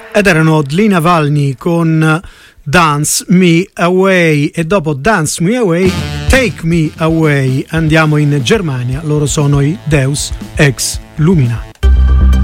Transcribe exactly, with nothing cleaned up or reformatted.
Ed erano Dli Navalny con Dance Me Away, e dopo Dance Me Away, Take Me Away andiamo in Germania, loro sono i Deus Ex Lumina.